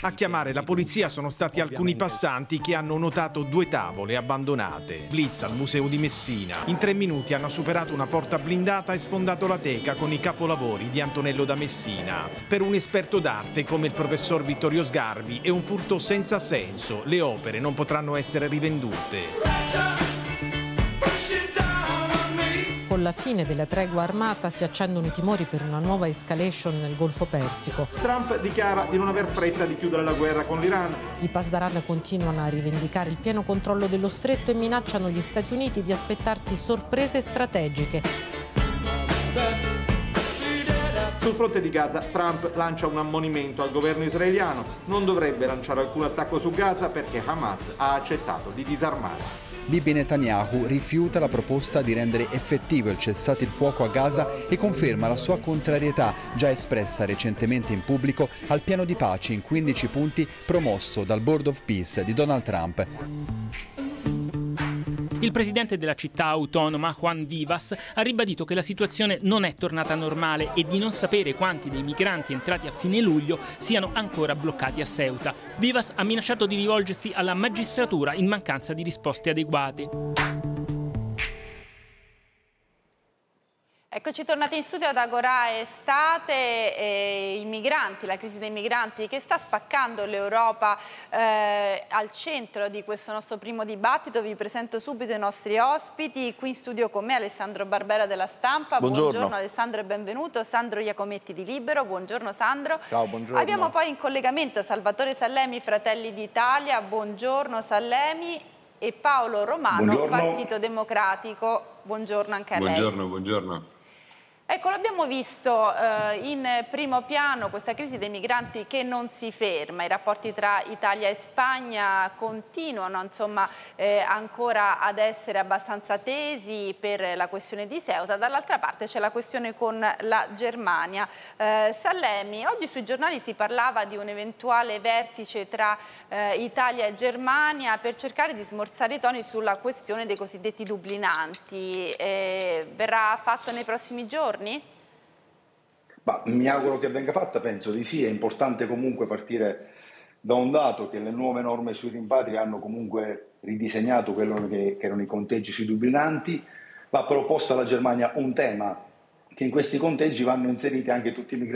A chiamare la polizia sono stati alcuni passanti che hanno notato 2 tavole abbandonate. Blitz al Museo di Messina. In 3 minuti hanno superato una porta blindata e sfondato la teca con i capolavori di Antonello da Messina. Per un esperto d'arte come il professor Vittorio Sgarbi è un furto senza senso. Le opere non potranno essere rivendute. Con la fine della tregua armata si accendono i timori per una nuova escalation nel Golfo Persico. Trump dichiara di non aver fretta di chiudere la guerra con l'Iran. I Pasdaran continuano a rivendicare il pieno controllo dello stretto e minacciano gli Stati Uniti di aspettarsi sorprese strategiche. Sul fronte di Gaza, Trump lancia un ammonimento al governo israeliano. Non dovrebbe lanciare alcun attacco su Gaza perché Hamas ha accettato di disarmare. Bibi Netanyahu rifiuta la proposta di rendere effettivo il cessate il fuoco a Gaza e conferma la sua contrarietà, già espressa recentemente in pubblico, al piano di pace in 15 punti promosso dal Board of Peace di Donald Trump. Il presidente della città autonoma, Juan Vivas, ha ribadito che la situazione non è tornata normale e di non sapere quanti dei migranti entrati a fine luglio siano ancora bloccati a Ceuta. Vivas ha minacciato di rivolgersi alla magistratura in mancanza di risposte adeguate. Eccoci tornati in studio ad Agora Estate. I migranti, la crisi dei migranti che sta spaccando l'Europa al centro di questo nostro primo dibattito. Vi presento subito i nostri ospiti. Qui in studio con me Alessandro Barbera della Stampa. Buongiorno Alessandro e benvenuto. Sandro Iacometti di Libero. Buongiorno Sandro. Ciao, buongiorno. Abbiamo poi in collegamento Salvatore Sallemi, Fratelli d'Italia. Buongiorno Sallemi. E Paolo Romano, buongiorno. Partito Democratico. Buongiorno anche a lei. Buongiorno. Ecco, l'abbiamo visto in primo piano questa crisi dei migranti che non si ferma. I rapporti tra Italia e Spagna continuano ancora ad essere abbastanza tesi per la questione di Ceuta. Dall'altra parte c'è la questione con la Germania. Sallemi, oggi sui giornali si parlava di un eventuale vertice tra Italia e Germania per cercare di smorzare i toni sulla questione dei cosiddetti dublinanti. Verrà fatto nei prossimi giorni? Mi auguro che venga fatta, penso di sì. È importante comunque partire da un dato che le nuove norme sui rimpatri hanno comunque ridisegnato quello che erano i conteggi sui dublinanti. Va proposto alla Germania un tema che in questi conteggi vanno inseriti anche tutti i migranti